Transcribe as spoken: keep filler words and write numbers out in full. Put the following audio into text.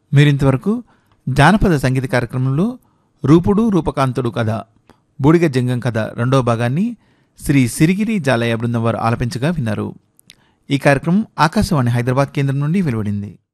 మీరింతవరకు జానపద సంగీత కార్యక్రమంలో రూపుడు రూపకాంతుడు కథ బూడిగ జంగం కథ రెండవ భాగాన్ని శ్రీ సిరిగిరి జాలయ్య బృందం వారు ఆలపించగా విన్నారు. ఈ కార్యక్రమం ఆకాశవాణి హైదరాబాద్ కేంద్రం నుండి వెలువడింది.